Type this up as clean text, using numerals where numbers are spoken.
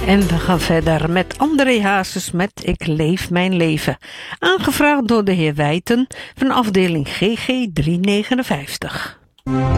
En we gaan verder met André Hazes met Ik leef mijn leven. Aangevraagd door de heer Wijten van afdeling GG 359.